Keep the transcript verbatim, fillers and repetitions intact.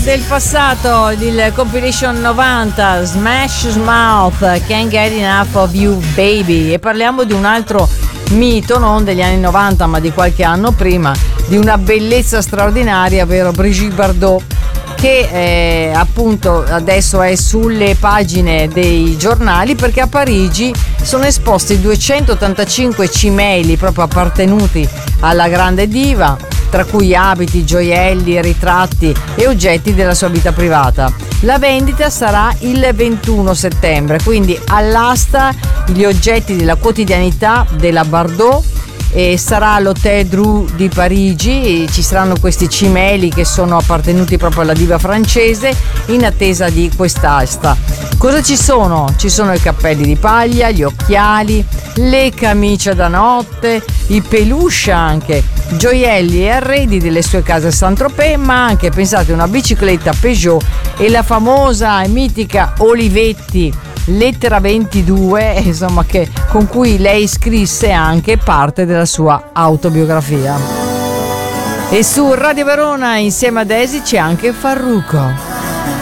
del passato, il compilation novanta, Smash Mouth, Can't Get Enough of You Baby, e parliamo di un altro mito, non degli anni novanta ma di qualche anno prima, di una bellezza straordinaria, ovvero Brigitte Bardot, che eh, appunto adesso è sulle pagine dei giornali perché a Parigi sono esposti duecentottantacinque cimeli proprio appartenuti alla grande diva, tra cui abiti, gioielli, ritratti e oggetti della sua vita privata. La vendita sarà il ventuno settembre, quindi all'asta gli oggetti della quotidianità della Bardot, e sarà all'Hotel Drouot di Parigi. Ci saranno questi cimeli che sono appartenuti proprio alla diva francese in attesa di quest'asta. Cosa ci sono? Ci sono i cappelli di paglia, gli occhiali, le camicie da notte, i peluche anche, gioielli e arredi delle sue case Saint-Tropez, ma anche, pensate, una bicicletta Peugeot e la famosa e mitica Olivetti lettera ventidue, insomma, che con cui lei scrisse anche parte della sua autobiografia. E su Radio Verona insieme a Daisy c'è anche Farruko.